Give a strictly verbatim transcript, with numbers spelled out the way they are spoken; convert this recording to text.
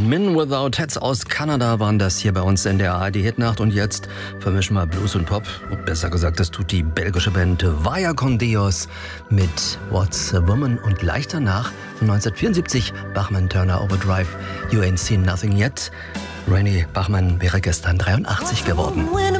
Men Without Hats aus Kanada waren das hier bei uns in der A R D-Hitnacht. Und jetzt vermischen wir Blues und Pop. Und besser gesagt, das tut die belgische Band Vaya con Dios mit What's a Woman. Und gleich danach, neunzehnhundertvierundsiebzig, Bachman Turner Overdrive, You Ain't Seen Nothing Yet. Rainy Bachman wäre gestern dreiundachtzig geworden.